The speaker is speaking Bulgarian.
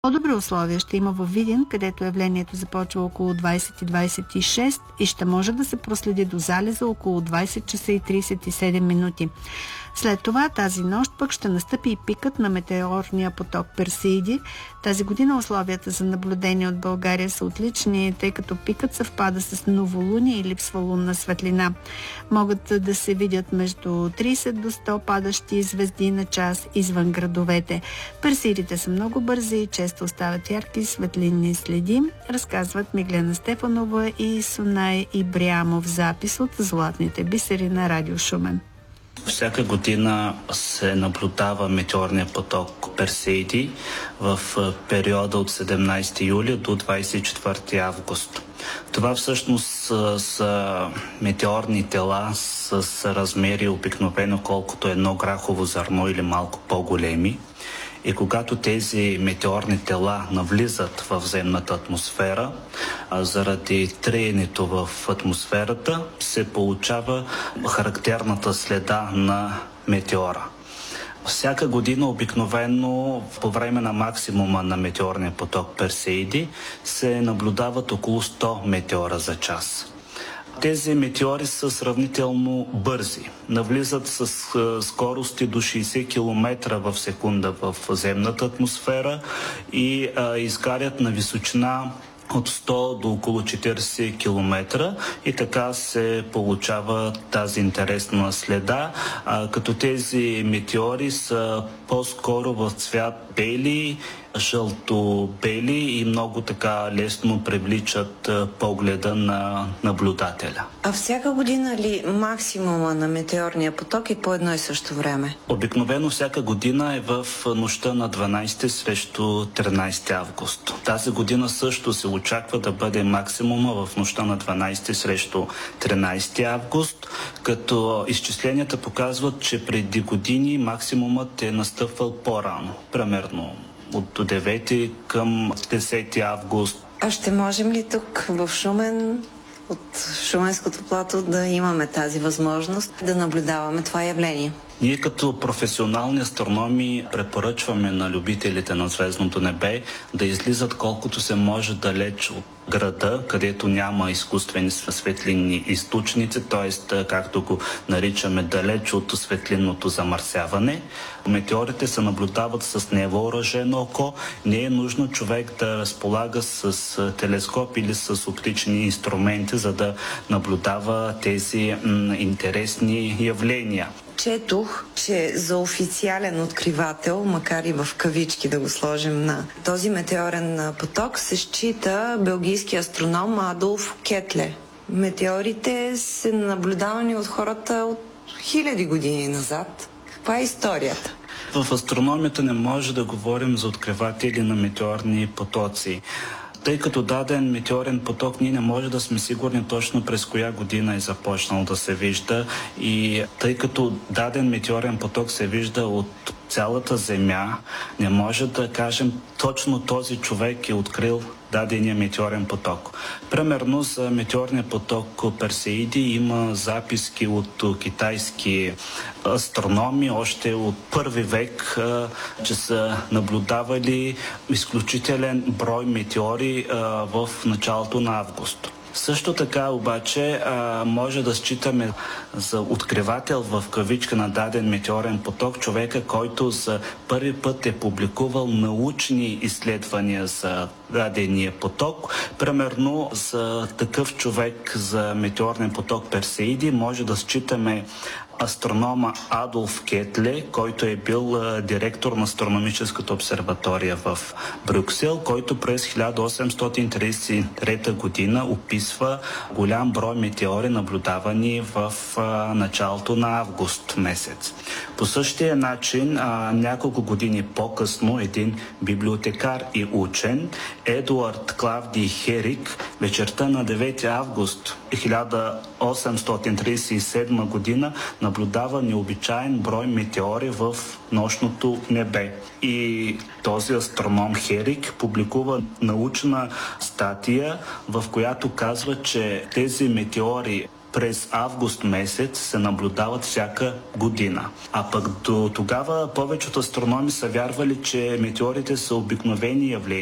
По-добри условия ще има във Видин, където явлението започва около 20:26 и ще може да се проследи до залеза около 20 часа и 37 минути. След това тази нощ пък ще настъпи и пикът на метеорния поток Персеиди. Тази година условията за наблюдение от България са отлични, тъй като пикът съвпада с новолуние и липсва лунна светлина. Могат да се видят между 30 до 100 падащи звезди на час извън градовете. Персеидите са много бързи и често остават ярки светлинни следи, разказват Миглена Стефанова и Сунай Ибрямов. Запис от Златните бисери на Радио Шумен. Всяка година се наблюдава метеорния поток Персеиди в периода от 17 юли до 24 август. Това всъщност са метеорни тела с размери обикновено колкото едно грахово зърно или малко по-големи. И когато тези метеорни тела навлизат в земната атмосфера, заради треенето в атмосферата се получава характерната следа на метеора. Всяка година обикновено по време на максимума на метеорния поток Персеиди се наблюдават около 100 метеора за час. Тези метеори са сравнително бързи. Навлизат с скорости до 60 км в секунда в земната атмосфера и изгарят на височина от 100 до около 40 км и така се получава тази интересна следа, като тези метеори са по-скоро в цвят бели, жълто-бели и много така лесно привличат погледа на наблюдателя. А всяка година ли максимума на метеорния поток е по едно и също време? Обикновено всяка година е в нощта на 12 срещу 13 август. Тази година също се очаква да бъде максимума в нощта на 12 срещу 13 август, като изчисленията показват, че преди години максимумът е настъпвал по-рано, примерно от 9 към 10 август. А ще можем ли тук в Шумен, от Шуменското плато, да имаме тази възможност да наблюдаваме това явление? Ние като професионални астрономи препоръчваме на любителите на звездното небе да излизат колкото се може далеч от града, където няма изкуствени светлинни източници, т.е. както го наричаме, далеч от светлинното замърсяване. Метеорите се наблюдават с невъоръжено око. Не е нужно човек да разполага с телескоп или с оптични инструменти, за да наблюдава тези интересни явления. Четох, че за официален откривател, макар и в кавички да го сложим на този метеорен поток, се счита белгийски астроном Адолф Кетле. Метеорите са наблюдавани от хората от хиляди години назад. Каква е историята? В астрономията не може да говорим за откриватели на метеорни потоци. Тъй като даден метеорен поток, ние не може да сме сигурни точно през коя година е започнал да се вижда, и тъй като даден метеорен поток се вижда от цялата Земя, не може да кажем точно този човек е открил дадения метеорен поток. Примерно за метеорния поток Персеиди има записки от китайски астрономи още от първи век, че са наблюдавали изключителен брой метеори в началото на август. Също така обаче може да считаме за откривател в кавичка на даден метеорен поток човека, който за първи път е публикувал научни изследвания за дадения поток. Примерно за такъв човек за метеорен поток Персеиди може да считаме астронома Адолф Кетле, който е бил директор на астрономическата обсерватория в Брюксел, който през 1833 година описва голям брой метеори, наблюдавани в началото на август месец. По същия начин, няколко години по-късно, един библиотекар и учен, Едуард Клавдий Херик, вечерта на 9 август 1837 година наблюдава необичаен брой метеори в нощното небе. И този астроном Херик публикува научна статия, в която казва, че тези метеори през август месец се наблюдават всяка година. А пък до тогава повечето астрономи са вярвали, че метеорите са обикновени явления,